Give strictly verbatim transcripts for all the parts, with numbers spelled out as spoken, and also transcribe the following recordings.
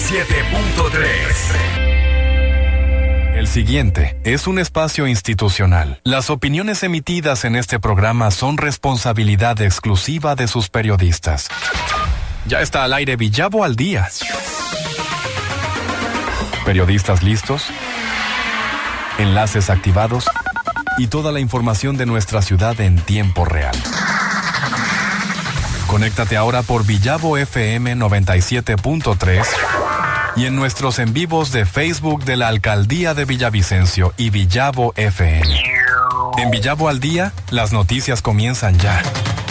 siete punto tres. El siguiente es un espacio institucional. Las opiniones emitidas en este programa son responsabilidad exclusiva de sus periodistas. Ya está al aire Villavo al Día. Periodistas listos, enlaces activados y toda la información de nuestra ciudad en tiempo real. Conéctate ahora por Villavo F M noventa y siete punto tres y en nuestros en vivos de Facebook de la Alcaldía de Villavicencio y Villavo F M. En Villavo al Día, las noticias comienzan ya.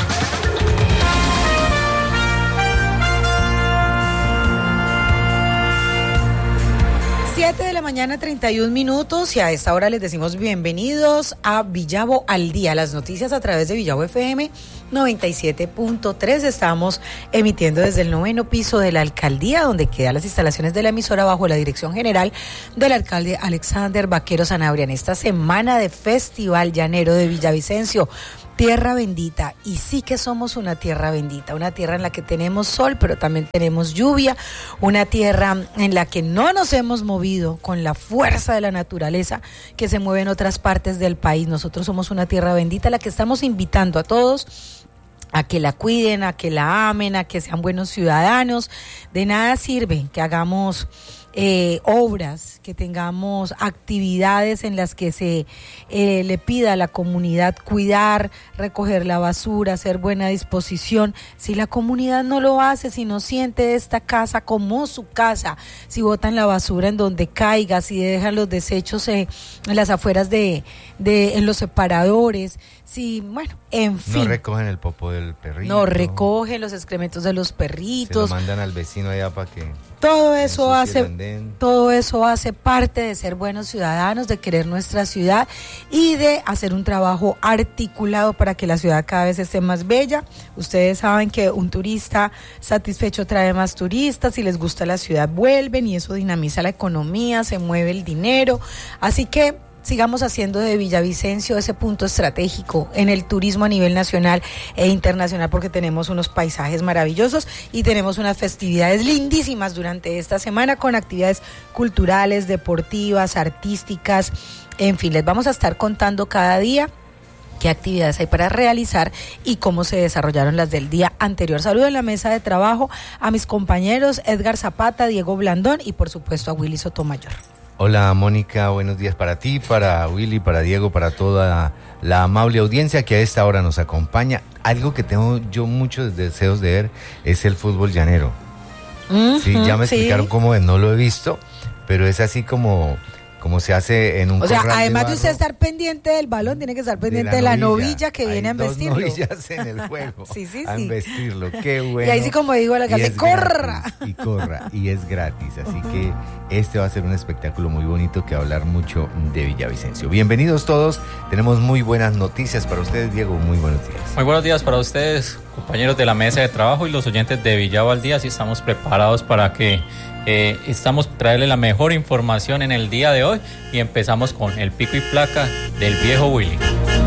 siete de la mañana, treinta y un minutos, y a esta hora les decimos bienvenidos a Villavo al Día, las noticias a través de Villavo F M noventa y siete punto tres. Estamos emitiendo desde el noveno piso de la alcaldía, donde quedan las instalaciones de la emisora bajo la dirección general del alcalde Alexander Vaquero Sanabria. En esta semana de Festival Llanero de Villavicencio, tierra bendita, y sí que somos una tierra bendita, una tierra en la que tenemos sol, pero también tenemos lluvia, una tierra en la que no nos hemos movido con la fuerza de la naturaleza que se mueve en otras partes del país. Nosotros somos una tierra bendita a la que estamos invitando a todos a que la cuiden, a que la amen, a que sean buenos ciudadanos. De nada sirve que hagamos eh, obras, que tengamos actividades en las que se eh, le pida a la comunidad cuidar, recoger la basura, hacer buena disposición. Si la comunidad no lo hace, si no siente esta casa como su casa, si botan la basura en donde caiga, si dejan los desechos eh, en las afueras de, de en los separadores, si, bueno, en fin. No recogen el popo del perrito. No recogen los excrementos de los perritos. Se lo mandan al vecino allá para que... Todo eso hace, todo eso hace parte de ser buenos ciudadanos, de querer nuestra ciudad y de hacer un trabajo articulado para que la ciudad cada vez esté más bella. Ustedes saben que un turista satisfecho trae más turistas, si les gusta la ciudad vuelven y eso dinamiza la economía, se mueve el dinero, así que sigamos haciendo de Villavicencio ese punto estratégico en el turismo a nivel nacional e internacional, porque tenemos unos paisajes maravillosos y tenemos unas festividades lindísimas durante esta semana con actividades culturales, deportivas, artísticas, en fin, les vamos a estar contando cada día qué actividades hay para realizar y cómo se desarrollaron las del día anterior. Saludo en la mesa de trabajo a mis compañeros Edgar Zapata, Diego Blandón y por supuesto a Willy Sotomayor. Hola Mónica, buenos días para ti, para Willy, para Diego, para toda la amable audiencia que a esta hora nos acompaña. Algo que tengo yo muchos deseos de ver es el fútbol llanero. Uh-huh, sí, ya me sí. explicaron cómo es, no lo he visto, pero es así como... como se hace en un O sea, corral además de, de usted estar pendiente del balón, tiene que estar pendiente de la, de la novilla, novilla que hay viene a embestirlo. Hay dos novillas en el juego, sí, sí, a sí. embestirlo, qué bueno. Y ahí sí, como digo, la alcalde, ¡corra! Gratis, y corra, y es gratis, así uh-huh. que este va a ser un espectáculo muy bonito que hablar mucho de Villavicencio. Bienvenidos todos, tenemos muy buenas noticias para ustedes, Diego, muy buenos días. Muy buenos días para ustedes, compañeros de la mesa de trabajo y los oyentes de Villavo al Día, así estamos preparados para que Eh, estamos traerle la mejor información en el día de hoy y empezamos con el pico y placa del viejo Willy.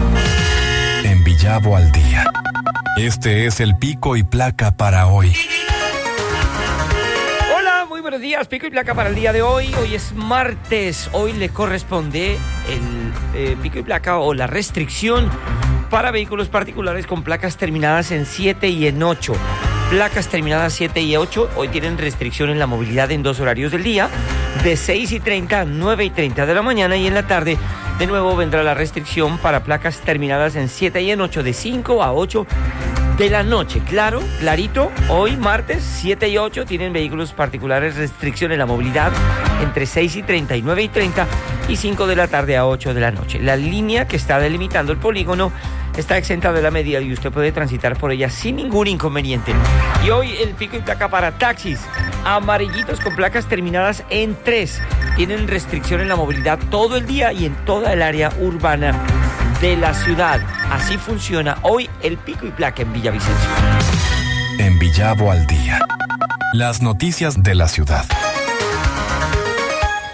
En Villavo al Día, este es el pico y placa para hoy. Hola, muy buenos días, pico y placa para el día de hoy. Hoy es martes, hoy le corresponde el eh, pico y placa o la restricción para vehículos particulares con placas terminadas en siete y en ocho. Placas terminadas siete y ocho, hoy tienen restricción en la movilidad en dos horarios del día, de seis y treinta a nueve y treinta de la mañana, y en la tarde de nuevo vendrá la restricción para placas terminadas en siete y en ocho, de cinco a ocho de la noche. Claro, clarito, hoy martes siete y ocho tienen vehículos particulares restricción en la movilidad entre seis y treinta y nueve y treinta y cinco de la tarde a ocho de la noche. La línea que está delimitando el polígono está exenta de la medida y usted puede transitar por ella sin ningún inconveniente. Y hoy el pico y placa para taxis amarillitos con placas terminadas en tres tienen restricción en la movilidad todo el día y en toda el área urbana de la ciudad. Así funciona hoy el pico y placa en Villavicencio. En Villavo al Día, las noticias de la ciudad.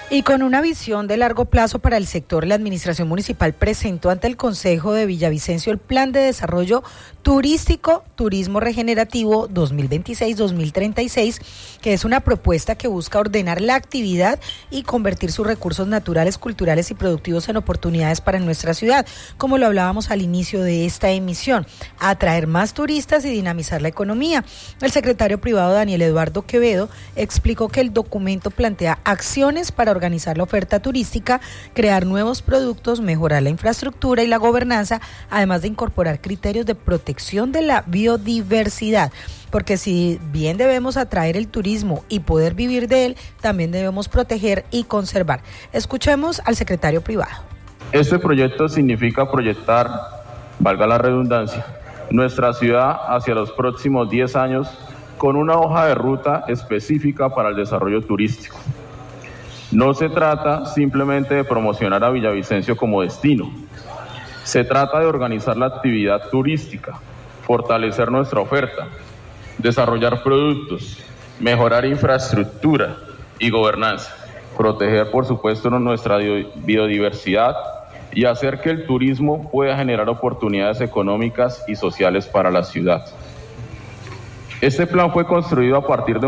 Y con una visión de largo plazo para el sector, la Administración Municipal presentó ante el Consejo de Villavicencio el Plan de Desarrollo Turístico, Turismo Regenerativo dos mil veintiséis a dos mil treinta y seis, que es una propuesta que busca ordenar la actividad y convertir sus recursos naturales, culturales y productivos en oportunidades para nuestra ciudad, como lo hablábamos al inicio de esta emisión, atraer más turistas y dinamizar la economía. El secretario privado Daniel Eduardo Quevedo explicó que el documento plantea acciones para organizar la oferta turística, crear nuevos productos, mejorar la infraestructura y la gobernanza, además de incorporar criterios de protección de la biodiversidad. Porque si bien debemos atraer el turismo y poder vivir de él, también debemos proteger y conservar. Escuchemos al secretario privado. Este proyecto significa proyectar, valga la redundancia, nuestra ciudad hacia los próximos diez años con una hoja de ruta específica para el desarrollo turístico. No se trata simplemente de promocionar a Villavicencio como destino. Se trata de organizar la actividad turística, fortalecer nuestra oferta, desarrollar productos, mejorar infraestructura y gobernanza, proteger, por supuesto, nuestra biodiversidad y hacer que el turismo pueda generar oportunidades económicas y sociales para la ciudad. Este plan fue construido a partir de